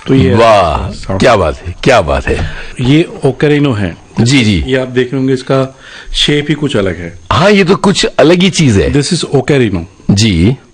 तो ये वाह, क्या बात है, क्या बात है। ये ओकेरिनो है जी जी, ये आप देख रहे होंगे, इसका शेप ही कुछ अलग है। हाँ ये तो कुछ अलग ही चीज है। This is ओकेरिनो। जी